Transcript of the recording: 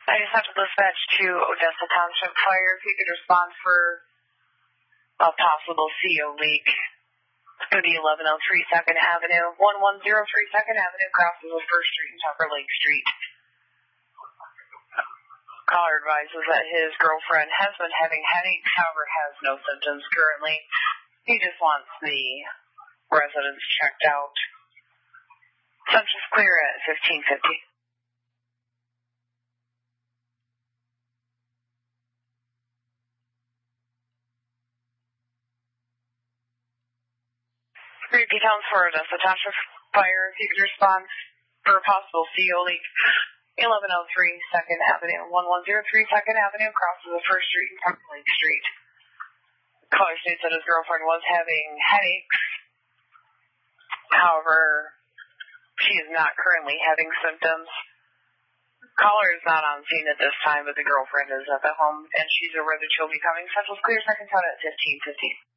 I just have to dispatch to Odessa Township Fire if you could respond for a possible CO leak. It's going to be 1103 2nd Avenue. 1103 2nd Avenue crosses with 1st Street and Tucker Lake Street. Caller advises that his girlfriend has been having headaches, however has no symptoms currently. He just wants the residents checked out. Census clear at 1550. Creepy Towns for Odessa Township Fire, if you could respond for a possible CO leak. 1103 2nd Avenue, 1103 2nd Avenue, crosses with 1st Street and Tucker Lake Street. Caller states that his girlfriend was having headaches. However, she is not currently having symptoms. Caller is not on scene at this time, but the girlfriend is at the home, and she's aware that she'll be coming. Central's clear, second town at 1550.